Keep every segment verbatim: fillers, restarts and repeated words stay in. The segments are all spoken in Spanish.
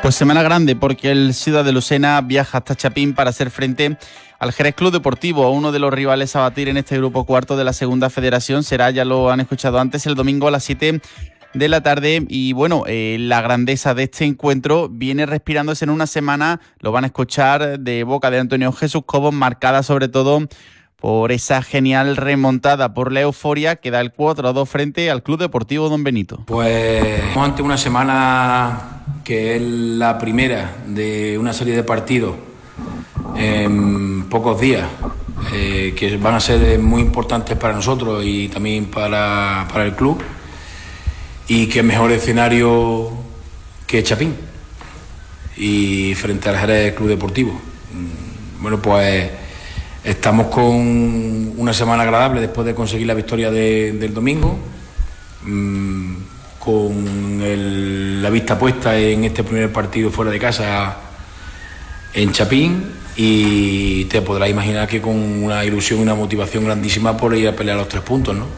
Pues semana grande porque el Ciudad de Lucena viaja hasta Chapín para hacer frente al Jerez Club Deportivo, uno de los rivales a batir en este grupo cuarto de la Segunda Federación. Será, ya lo han escuchado antes, el domingo a las siete de la tarde. Y bueno, eh, la grandeza de este encuentro viene respirándose en una semana, lo van a escuchar de boca de Antonio Jesús Cobos, marcada sobre todo por esa genial remontada, por la euforia que da el cuatro a dos frente al Club Deportivo Don Benito. Pues estamos ante una semana que es la primera de una serie de partidos en pocos días, eh, que van a ser muy importantes para nosotros y también para, para el club, y qué mejor escenario que Chapín y frente al Jerez Club Deportivo. Bueno, pues estamos con una semana agradable después de conseguir la victoria de, del domingo, mmm, con el, la vista puesta en este primer partido fuera de casa en Chapín, y te podrás imaginar que con una ilusión y una motivación grandísima por ir a pelear los tres puntos, ¿no?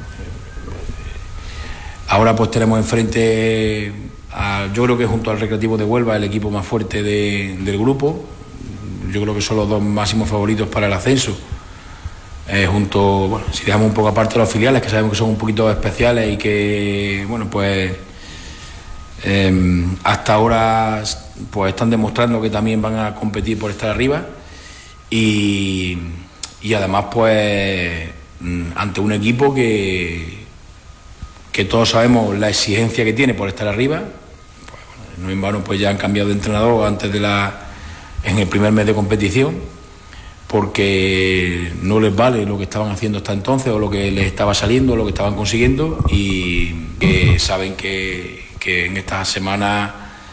Ahora pues tenemos enfrente, a, yo creo que junto al Recreativo de Huelva, el equipo más fuerte de, del grupo. Yo creo que son los dos máximos favoritos para el ascenso. Eh, junto, bueno, si dejamos un poco aparte los filiales, que sabemos que son un poquito especiales y que, bueno, pues eh, hasta ahora pues están demostrando que también van a competir por estar arriba, y, y además pues ante un equipo que, que todos sabemos la exigencia que tiene por estar arriba. Pues, bueno, no en vano pues ya han cambiado de entrenador antes de la en el primer mes de competición, porque no les vale lo que estaban haciendo hasta entonces o lo que les estaba saliendo, o lo que estaban consiguiendo, y que saben que, que en estas semanas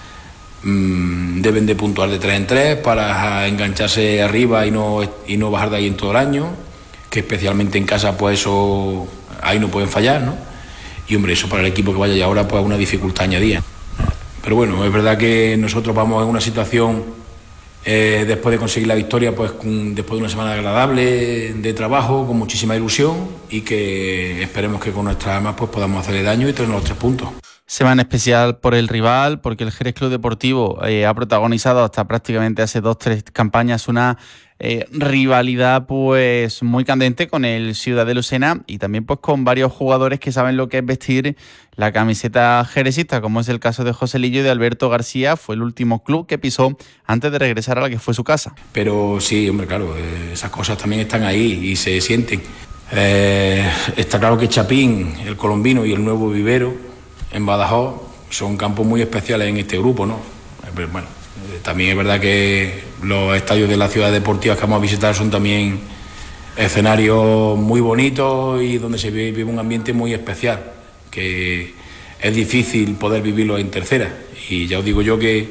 mmm, deben de puntuar de tres en tres para engancharse arriba y no, y no bajar de ahí en todo el año, que especialmente en casa pues eso, ahí no pueden fallar, ¿no? Y hombre, eso para el equipo que vaya ya ahora pues es una dificultad añadida. Pero bueno, es verdad que nosotros vamos en una situación, Eh, después de conseguir la victoria, pues después de una semana agradable de trabajo, con muchísima ilusión, y que esperemos que con nuestras armas pues podamos hacerle daño y tener los tres puntos. Semana especial por el rival, porque el Jerez Club Deportivo eh, ha protagonizado hasta prácticamente hace dos, tres campañas una eh, rivalidad pues muy candente con el Ciudad de Lucena, y también pues con varios jugadores que saben lo que es vestir la camiseta jerezista, como es el caso de José Lillo y de Alberto García. Fue el último club que pisó antes de regresar a la que fue su casa. Pero sí, hombre, claro, eh, esas cosas también están ahí y se sienten. Eh, está claro que Chapín, el Colombino y el Nuevo Vivero en Badajoz son campos muy especiales en este grupo, ¿no? Pero, bueno, eh, también es verdad que los estadios de las ciudades deportivas que vamos a visitar son también escenarios muy bonitos y donde se vive un ambiente muy especial, que es difícil poder vivirlo en tercera. Y ya os digo yo que,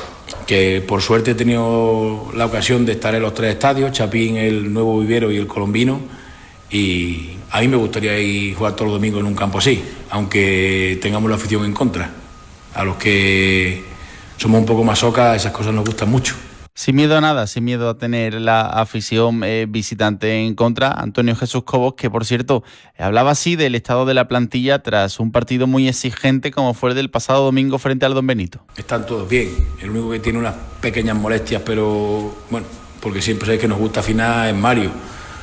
que por suerte he tenido la ocasión de estar en los tres estadios, Chapín, el Nuevo Vivero y el Colombino, y a mí me gustaría ir jugar todos los domingos en un campo así, aunque tengamos la afición en contra. A los que somos un poco más socas, esas cosas nos gustan mucho. Sin miedo a nada, sin miedo a tener la afición eh, visitante en contra. Antonio Jesús Cobos, que por cierto hablaba así del estado de la plantilla tras un partido muy exigente como fue el del pasado domingo frente al Don Benito. Están todos bien, el único que tiene unas pequeñas molestias, pero bueno, porque siempre sabéis que nos gusta afinar, es Mario,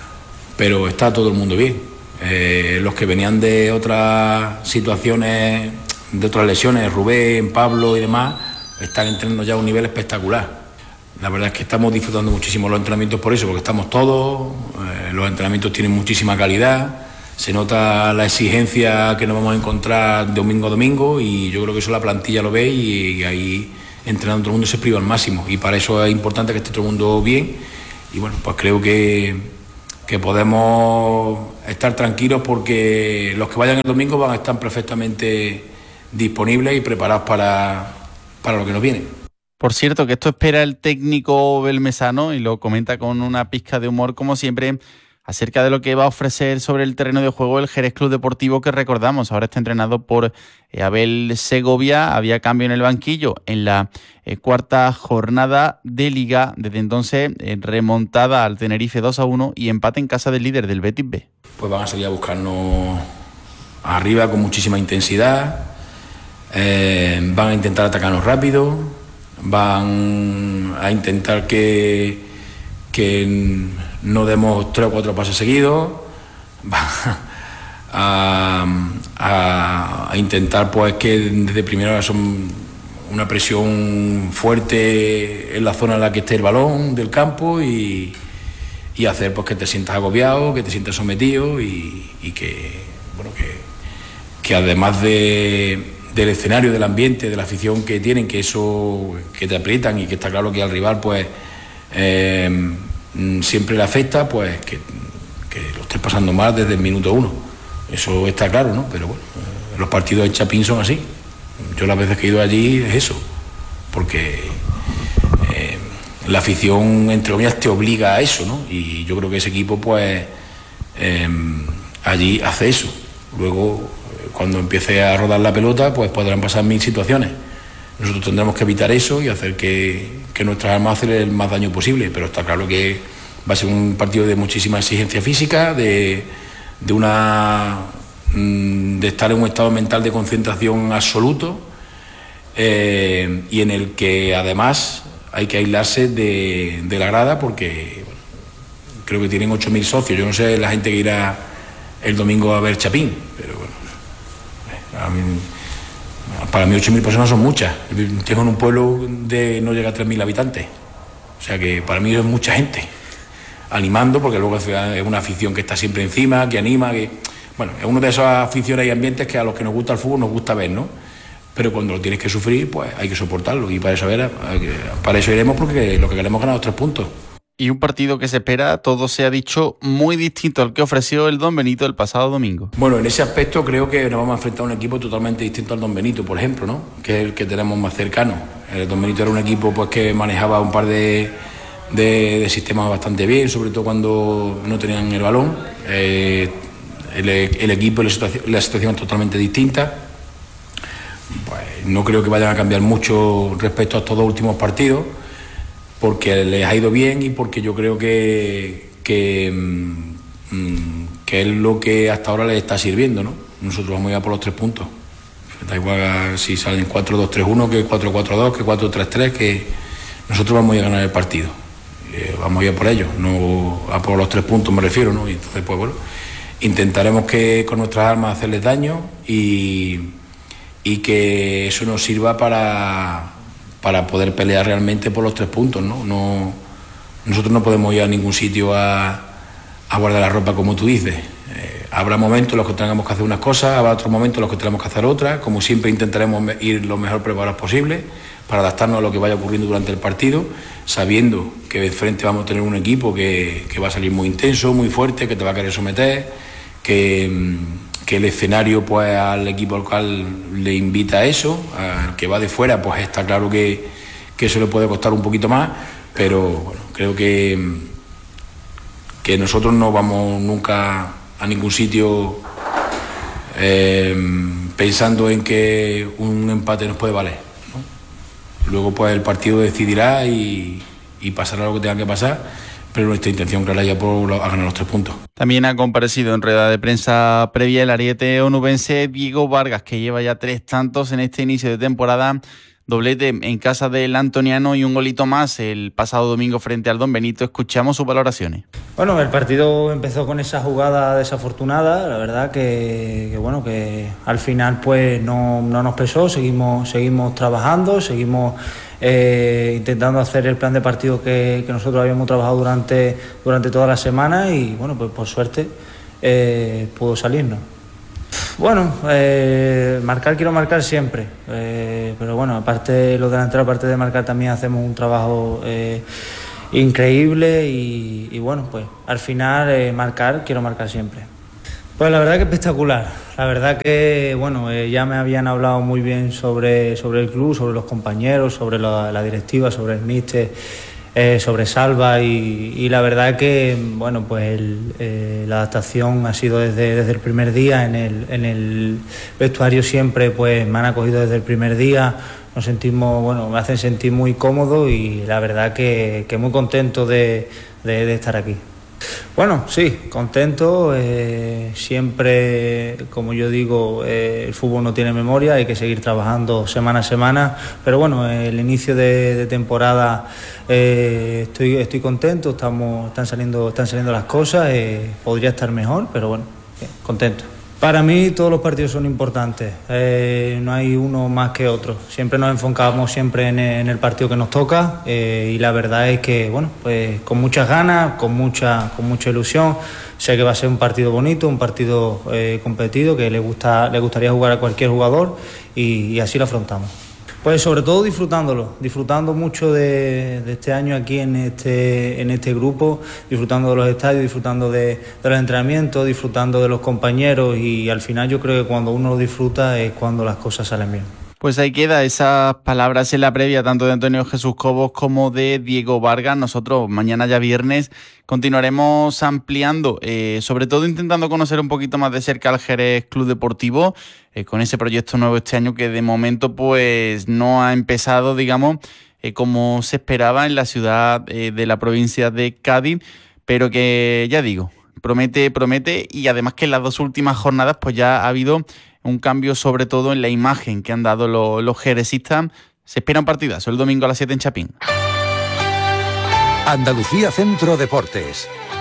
pero está todo el mundo bien. Eh, los que venían de otras situaciones, de otras lesiones, Rubén, Pablo y demás, están entrenando ya a un nivel espectacular. La verdad es que estamos disfrutando muchísimo los entrenamientos por eso, porque estamos todos, eh, los entrenamientos tienen muchísima calidad, se nota la exigencia que nos vamos a encontrar domingo a domingo, y yo creo que eso la plantilla lo ve, y, y ahí entrenando todo el mundo se priva al máximo, y para eso es importante que esté todo el mundo bien. Y bueno, pues creo que, que podemos estar tranquilos, porque los que vayan el domingo van a estar perfectamente disponibles y preparados para, para lo que nos viene. Por cierto, que esto espera el técnico belmesano, y lo comenta con una pizca de humor como siempre, acerca de lo que va a ofrecer sobre el terreno de juego el Jerez Club Deportivo, que recordamos, ahora está entrenado por eh, Abel Segovia. Había cambio en el banquillo en la eh, cuarta jornada de Liga. Desde entonces, eh, remontada al Tenerife dos a uno y empate en casa del líder del Betis B. Pues van a salir a buscarnos arriba con muchísima intensidad, eh, van a intentar atacarnos rápido, van a intentar que, que no demos tres o cuatro pases seguidos, van a, a, a intentar pues que desde primera hora son una presión fuerte en la zona en la que esté el balón del campo y, y hacer pues que te sientas agobiado, que te sientas sometido y, y que, bueno, que, que además de del escenario, del ambiente, de la afición que tienen, que eso, que te aprietan y que está claro que al rival pues eh, siempre le afecta, pues que, que lo estés pasando mal desde el minuto uno. Eso está claro, ¿no? Pero bueno, eh, los partidos en Chapín son así. Yo las veces que he ido allí es eso, porque eh, la afición, entre comillas, te obliga a eso, ¿no? Y yo creo que ese equipo pues eh, allí hace eso. Luego, cuando empiece a rodar la pelota, pues podrán pasar mil situaciones. Nosotros tendremos que evitar eso y hacer que, que nuestras armas hacen el más daño posible, pero está claro que va a ser un partido de muchísima exigencia física, de, de una de estar en un estado mental de concentración absoluto, eh, y en el que además hay que aislarse de, de la grada, porque bueno, creo que tienen ocho mil socios. Yo no sé la gente que irá el domingo a ver Chapín, pero bueno, a mí, para mí ocho mil personas son muchas. Tengo en un pueblo de no llega a tres mil habitantes, o sea que para mí es mucha gente animando, porque luego es una afición que está siempre encima, que anima, que bueno, es una de esas aficiones y ambientes que a los que nos gusta el fútbol nos gusta ver, ¿no? Pero cuando lo tienes que sufrir, pues hay que soportarlo, y para eso, ver, para eso iremos, porque lo que queremos es ganar los tres puntos. Y un partido que se espera, todo se ha dicho, muy distinto al que ofreció el Don Benito el pasado domingo. Bueno, en ese aspecto creo que nos vamos a enfrentar a un equipo totalmente distinto al Don Benito, por ejemplo, ¿no? Que es el que tenemos más cercano. El Don Benito era un equipo pues que manejaba un par de, de, de sistemas bastante bien, sobre todo cuando no tenían el balón. Eh, el, el equipo y la situación, la situación es totalmente distinta. Pues no creo que vayan a cambiar mucho respecto a estos dos últimos partidos, porque les ha ido bien y porque yo creo que, que, que es lo que hasta ahora les está sirviendo, ¿no? Nosotros vamos a ir a por los tres puntos. Da igual si salen cuatro dos tres uno, que cuatro cuatro dos, que cuatro tres tres, que nosotros vamos a ir a ganar el partido. Eh, vamos a ir a por ellos, no a por los tres puntos me refiero, ¿no? Y entonces, pues bueno, intentaremos que con nuestras armas hacerles daño y, y que eso nos sirva para... para poder pelear realmente por los tres puntos, ¿no? No, nosotros no podemos ir a ningún sitio a, a guardar la ropa, como tú dices. Eh, habrá momentos en los que tengamos que hacer unas cosas, habrá otros momentos en los que tenemos que hacer otras. Como siempre, intentaremos ir lo mejor preparados posible para adaptarnos a lo que vaya ocurriendo durante el partido, sabiendo que de frente vamos a tener un equipo que, que va a salir muy intenso, muy fuerte, que te va a querer someter, que... que el escenario pues al equipo local le invita a eso, al que va de fuera pues está claro que, que eso le puede costar un poquito más, pero bueno, creo que, que nosotros no vamos nunca a ningún sitio eh, pensando en que un empate nos puede valer, ¿no? Luego pues el partido decidirá y, y pasará lo que tenga que pasar, pero nuestra intención clara ya por a ganar los tres puntos. También ha comparecido en rueda de prensa previa el ariete onubense Diego Vargas, que lleva ya tres tantos en este inicio de temporada, doblete en casa del Antoniano y un golito más el pasado domingo frente al Don Benito. Escuchamos sus valoraciones. Bueno, el partido empezó con esa jugada desafortunada, la verdad que, que bueno, que al final pues no, no nos pesó, seguimos, seguimos trabajando, seguimos eh, intentando hacer el plan de partido que, que nosotros habíamos trabajado durante, durante toda la semana y bueno, pues por suerte eh, pudo salirnos. Bueno, eh, marcar quiero marcar siempre, eh, pero bueno, aparte los delanteros, aparte de marcar también hacemos un trabajo eh, increíble y, y bueno, pues al final eh, marcar quiero marcar siempre. Pues la verdad que espectacular, la verdad que bueno, eh, ya me habían hablado muy bien sobre, sobre el club, sobre los compañeros, sobre la, la directiva, sobre el míster, eh, sobre Salva y, y la verdad que bueno, pues el, eh, la adaptación ha sido desde, desde el primer día, en el, en el vestuario siempre pues me han acogido desde el primer día, nos sentimos, bueno, me hacen sentir muy cómodo y la verdad que, que muy contento de, de, de estar aquí. Bueno, sí, contento. Eh, siempre, como yo digo, eh, el fútbol no tiene memoria, hay que seguir trabajando semana a semana. Pero bueno, el inicio de, de temporada eh, estoy, estoy contento, estamos, están saliendo, están saliendo las cosas. Eh, podría estar mejor, pero bueno, bien, contento. Para mí todos los partidos son importantes, eh, no hay uno más que otro. Siempre nos enfocamos siempre en, en el partido que nos toca eh, y la verdad es que, bueno, pues con muchas ganas, con mucha, con mucha ilusión. Sé que va a ser un partido bonito, un partido eh, competido que le gusta, le gustaría jugar a cualquier jugador y, y así lo afrontamos. Pues sobre todo disfrutándolo, disfrutando mucho de, de este año aquí en este, en este grupo, disfrutando de los estadios, disfrutando de, de los entrenamientos, disfrutando de los compañeros y al final yo creo que cuando uno lo disfruta es cuando las cosas salen bien. Pues ahí queda esas palabras en la previa tanto de Antonio Jesús Cobos como de Diego Vargas. Nosotros mañana ya viernes continuaremos ampliando, eh, sobre todo intentando conocer un poquito más de cerca al Jerez Club Deportivo, eh, con ese proyecto nuevo este año que de momento pues no ha empezado, digamos, eh, como se esperaba en la ciudad eh, de la provincia de Cádiz, pero que ya digo, promete, promete y además que en las dos últimas jornadas pues ya ha habido un cambio sobre todo en la imagen que han dado los, los jerezistas. Se espera un partidazo el domingo a las siete en Chapín. Andalucía Centro Deportes.